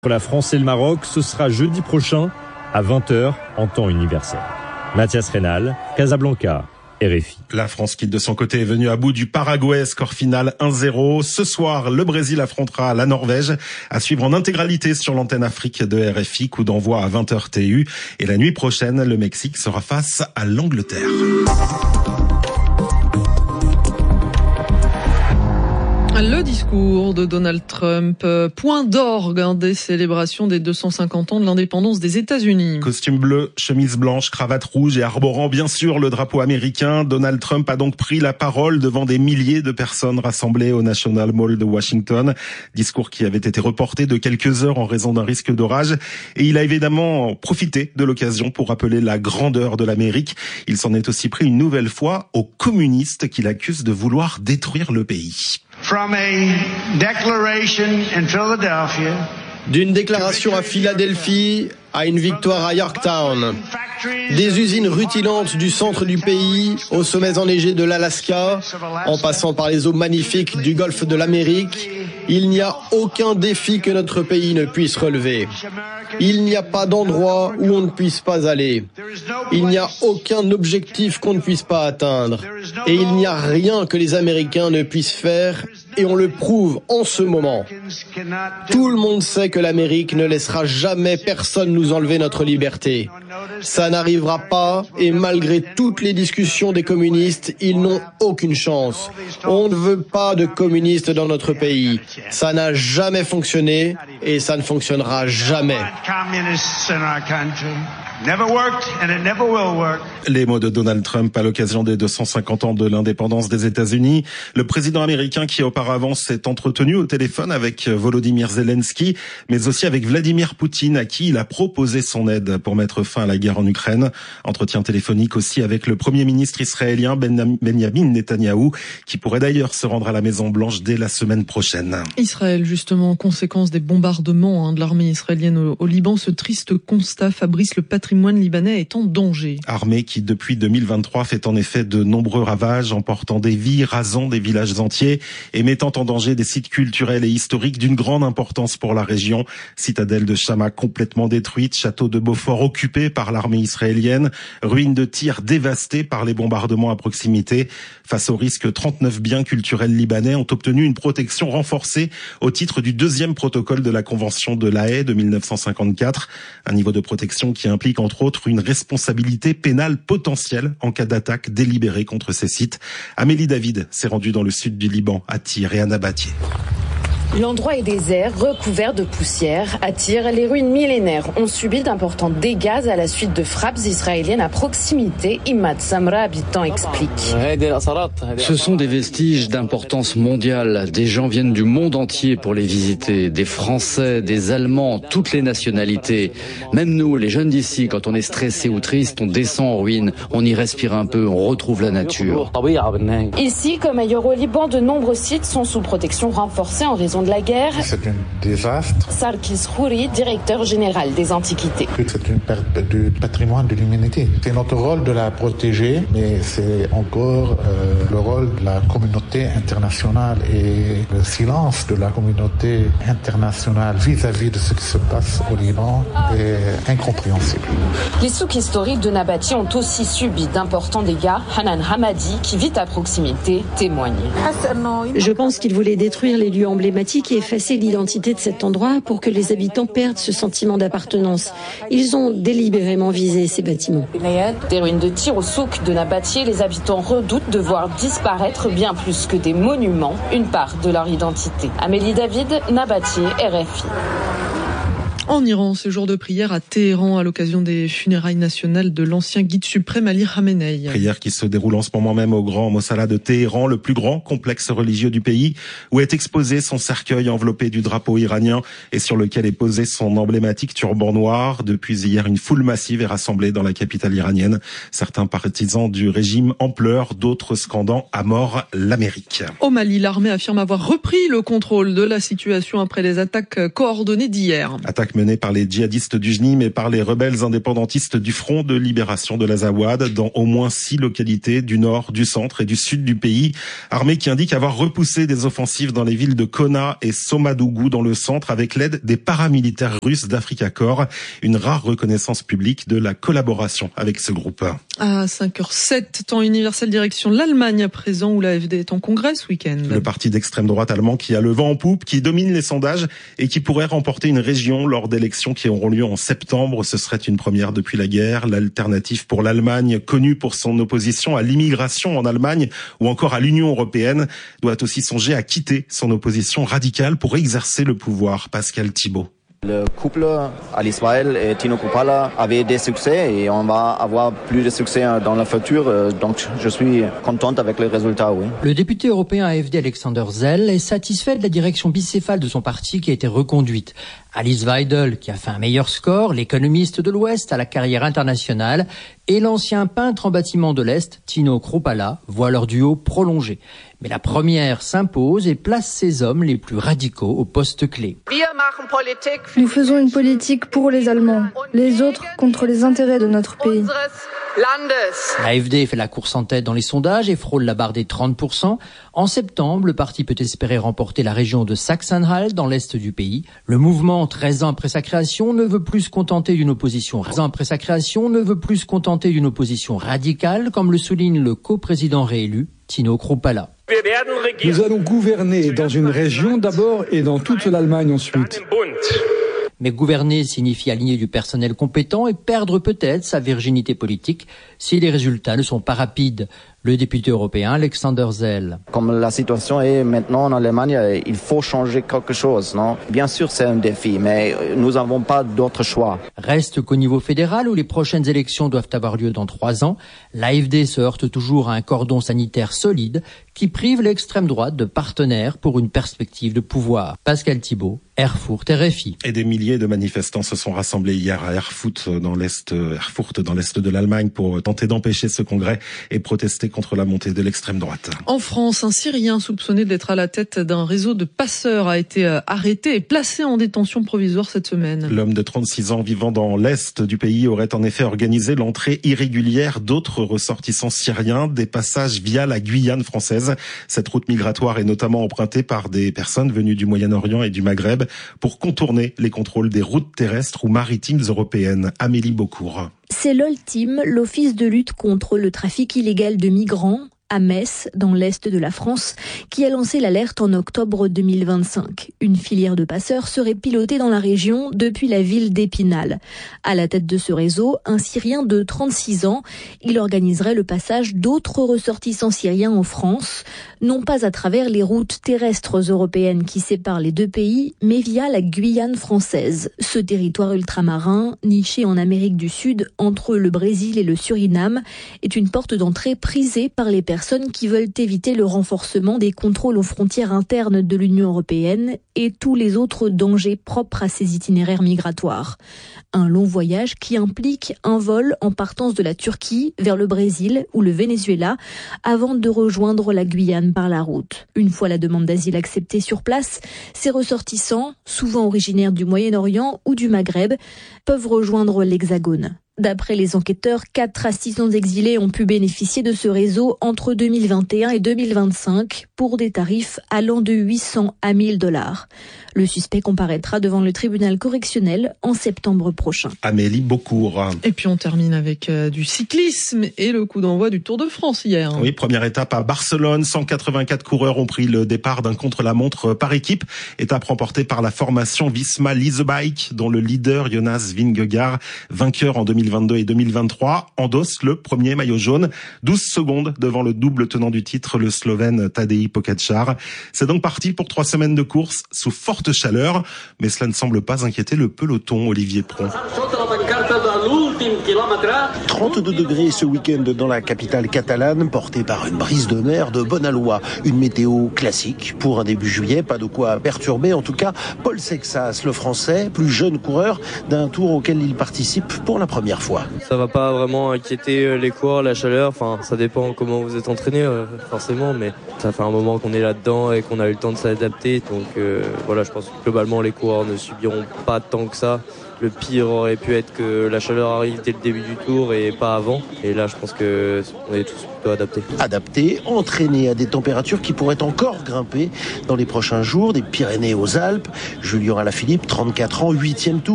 Pour la France et le Maroc, ce sera jeudi prochain à 20h en temps universel. Mathias Rénal, Casablanca, RFI. La France qui de son côté est venue à bout du Paraguay, score final 1-0. Ce soir, le Brésil affrontera la Norvège, à suivre en intégralité sur l'antenne Afrique de RFI, coup d'envoi à 20h TU. Et la nuit prochaine, le Mexique sera face à l'Angleterre. Le discours de Donald Trump, point d'orgue des célébrations des 250 ans de l'indépendance des États-Unis. Costume bleu, chemise blanche, cravate rouge et arborant bien sûr le drapeau américain, Donald Trump a donc pris la parole devant des milliers de personnes rassemblées au National Mall de Washington. Discours qui avait été reporté de quelques heures en raison d'un risque d'orage. Et il a évidemment profité de l'occasion pour rappeler la grandeur de l'Amérique. Il s'en est aussi pris une nouvelle fois aux communistes qu'il accuse de vouloir détruire le pays. D'une déclaration à Philadelphie à une victoire à Yorktown. Des usines rutilantes du centre du pays, aux sommets enneigés de l'Alaska, en passant par les eaux magnifiques du golfe de l'Amérique, il n'y a aucun défi que notre pays ne puisse relever. Il n'y a pas d'endroit où on ne puisse pas aller. Il n'y a aucun objectif qu'on ne puisse pas atteindre. Et il n'y a rien que les Américains ne puissent faire, et on le prouve en ce moment. Tout le monde sait que l'Amérique ne laissera jamais personne nous enlever notre liberté. Ça n'arrivera pas, et malgré toutes les discussions des communistes, ils n'ont aucune chance. On ne veut pas de communistes dans notre pays. Ça n'a jamais fonctionné, et ça ne fonctionnera jamais. Les mots de Donald Trump à l'occasion des 250 ans de l'indépendance des États-Unis. Le président américain qui auparavant s'est entretenu au téléphone avec Volodymyr Zelensky, mais aussi avec Vladimir Poutine, à qui il a proposé son aide pour mettre fin à la guerre en Ukraine. Entretien téléphonique aussi avec le premier ministre israélien Benjamin Netanyahou, qui pourrait d'ailleurs se rendre à la Maison-Blanche dès la semaine prochaine. Israël, justement, conséquence des bombardements de l'armée israélienne au Liban, ce triste constat, Fabrice, le patrimoine libanais est en danger. Armée qui, depuis 2023, fait en effet de nombreux ravages, emportant des vies, rasant des villages entiers et mettant en danger des sites culturels et historiques d'une grande importance pour la région. Citadelle de Chama complètement détruite, château de Beaufort occupé par l'armée israélienne, ruines de Tyr dévastées par les bombardements à proximité. Face au risque, 39 biens culturels libanais ont obtenu une protection renforcée au titre du 2e protocole de la Convention de La Haye de 1954. Un niveau de protection qui implique entre autres une responsabilité pénale potentielle en cas d'attaque délibérée contre ces sites. Amélie David s'est rendue dans le sud du Liban, à Tyr et à Nabatieh. L'endroit est désert, recouvert de poussière. À Tyr, les ruines millénaires ont subi d'importants dégâts à la suite de frappes israéliennes à proximité. Imad Samra, habitant, explique. Ce sont des vestiges d'importance mondiale. Des gens viennent du monde entier pour les visiter. Des Français, des Allemands, toutes les nationalités. Même nous, les jeunes d'ici, quand on est stressé ou triste, on descend en ruine, on y respire un peu, on retrouve la nature. Ici, comme ailleurs au Liban, de nombreux sites sont sous protection renforcée en raison de la guerre. C'est un désastre. Sarkis Khouri, directeur général des Antiquités. C'est une perte du patrimoine de l'humanité. C'est notre rôle de la protéger, mais c'est encore le rôle de la communauté internationale et le silence de la communauté internationale vis-à-vis de ce qui se passe au Liban est incompréhensible. Les souks historiques de Nabatieh ont aussi subi d'importants dégâts. Hanan Hamadi, qui vit à proximité, témoigne. Je pense qu'ils voulaient détruire les lieux emblématiques et effacer l'identité de cet endroit pour que les habitants perdent ce sentiment d'appartenance. Ils ont délibérément visé ces bâtiments. Des ruines de Tyr au souk de Nabatieh, les habitants redoutent de voir disparaître bien plus que des monuments, une part de leur identité. Amélie David, Nabatieh, RFI. En Iran, ce jour de prière à Téhéran à l'occasion des funérailles nationales de l'ancien guide suprême Ali Khamenei. Prière qui se déroule en ce moment même au Grand Mosala de Téhéran, le plus grand complexe religieux du pays, où est exposé son cercueil enveloppé du drapeau iranien et sur lequel est posé son emblématique turban noir. Depuis hier, une foule massive est rassemblée dans la capitale iranienne. Certains partisans du régime en pleurs, d'autres scandant à mort l'Amérique. Au Mali, l'armée affirme avoir repris le contrôle de la situation après les attaques coordonnées d'hier. Attaque attaque menée par les djihadistes du JNIM et par les rebelles indépendantistes du Front de libération de l'Azawad dans au moins 6 localités du nord, du centre et du sud du pays. Armée qui indique avoir repoussé des offensives dans les villes de Kona et Somadougou dans le centre avec l'aide des paramilitaires russes d'Africa Corps. Une rare reconnaissance publique de la collaboration avec ce groupe. À 5h07, temps universel direction l'Allemagne à présent où l'AfD est en congrès ce week-end. Le parti d'extrême droite allemand qui a le vent en poupe, qui domine les sondages et qui pourrait remporter une région lors d'élections qui auront lieu en septembre. Ce serait une première depuis la guerre. L'alternative pour l'Allemagne, connue pour son opposition à l'immigration en Allemagne ou encore à l'Union européenne, doit aussi songer à quitter son opposition radicale pour exercer le pouvoir. Pascal Thibault. Le couple Alice Weidel et Tino Kruppalla avait des succès et on va avoir plus de succès dans le futur. Donc je suis contente avec les résultats, oui. Le député européen AfD Alexander Zell est satisfait de la direction bicéphale de son parti qui a été reconduite. Alice Weidel, qui a fait un meilleur score, l'économiste de l'Ouest à la carrière internationale, et l'ancien peintre en bâtiment de l'Est, Tino Kruppalla, voient leur duo prolongé. Mais la première s'impose et place ses hommes les plus radicaux au poste clé. Nous faisons une politique pour les Allemands, les autres contre les intérêts de notre pays. L'AfD fait la course en tête dans les sondages et frôle la barre des 30%. En septembre, le parti peut espérer remporter la région de Sachsen-Anhalt dans l'est du pays. Le mouvement, 13 ans après sa création, ne veut plus se contenter d'une opposition radicale, comme le souligne le coprésident réélu, Tino Kruppalla. Nous allons gouverner dans une région d'abord et dans toute l'Allemagne ensuite. Mais gouverner signifie aligner du personnel compétent et perdre peut-être sa virginité politique si les résultats ne sont pas rapides. Le député européen Alexander Zell. Comme la situation est maintenant en Allemagne, il faut changer quelque chose, non ? Bien sûr, c'est un défi, mais nous n'avons pas d'autre choix. Reste qu'au niveau fédéral, où les prochaines élections doivent avoir lieu dans 3 ans, l'AfD se heurte toujours à un cordon sanitaire solide qui prive l'extrême droite de partenaires pour une perspective de pouvoir. Pascal Thibault, Erfurt, RFI. Et des milliers de manifestants se sont rassemblés hier à Erfurt dans l'est de l'Allemagne pour tenter d'empêcher ce congrès et protester contre la montée de l'extrême droite. En France, un Syrien soupçonné d'être à la tête d'un réseau de passeurs a été arrêté et placé en détention provisoire cette semaine. L'homme de 36 ans vivant dans l'est du pays aurait en effet organisé l'entrée irrégulière d'autres ressortissants syriens, des passages via la Guyane française. Cette route migratoire est notamment empruntée par des personnes venues du Moyen-Orient et du Maghreb pour contourner les contrôles des routes terrestres ou maritimes européennes. Amélie Beaucourt. C'est l'OLTIM, l'Office de lutte contre le trafic illégal de migrants, à Metz, dans l'est de la France, qui a lancé l'alerte en octobre 2025. Une filière de passeurs serait pilotée dans la région depuis la ville d'Épinal. À la tête de ce réseau, un Syrien de 36 ans. Il organiserait le passage d'autres ressortissants syriens en France, non pas à travers les routes terrestres européennes qui séparent les deux pays, mais via la Guyane française. Ce territoire ultramarin, niché en Amérique du Sud, entre le Brésil et le Suriname, est une porte d'entrée prisée par les personnes qui veulent éviter le renforcement des contrôles aux frontières internes de l'Union européenne et tous les autres dangers propres à ces itinéraires migratoires. Un long voyage qui implique un vol en partance de la Turquie vers le Brésil ou le Venezuela avant de rejoindre la Guyane par la route. Une fois la demande d'asile acceptée sur place, ces ressortissants, souvent originaires du Moyen-Orient ou du Maghreb, peuvent rejoindre l'Hexagone. D'après les enquêteurs, 4 assistants exilés ont pu bénéficier de ce réseau entre 2021 et 2025 pour des tarifs allant de 800 à 1000 $. Le suspect comparaîtra devant le tribunal correctionnel en septembre prochain. Amélie Beaucourt. Et puis on termine avec du cyclisme et le coup d'envoi du Tour de France hier. Oui, première étape à Barcelone. 184 coureurs ont pris le départ d'un contre-la-montre par équipe. Étape remportée par la formation Visma Lease Bike, dont le leader Jonas Vingegaard, vainqueur en 2022 et 2023, endosse le premier maillot jaune. 12 secondes devant le double tenant du titre, le Slovène Tadej Pogačar. C'est donc parti pour 3 semaines de course sous forte chaleur, mais cela ne semble pas inquiéter le peloton, Olivier Pron. 32 degrés ce week-end dans la capitale catalane, portée par une brise de mer de bonne aloi. Une météo classique pour un début juillet, pas de quoi perturber. En tout cas, Paul Sexas, le Français, plus jeune coureur d'un tour auquel il participe pour la première fois. Ça va pas vraiment inquiéter les coureurs, la chaleur. Enfin, ça dépend comment vous êtes entraîné, forcément, mais ça fait un moment qu'on est là-dedans et qu'on a eu le temps de s'adapter. Donc voilà, je pense que globalement les coureurs ne subiront pas tant que ça. Le pire aurait pu être que la chaleur arrive dès le début du tour et pas avant. Et là, je pense que on est tous plutôt adaptés. Adaptés, entraînés à des températures qui pourraient encore grimper dans les prochains jours, des Pyrénées aux Alpes. Julien Alaphilippe, 34 ans, 8e tour.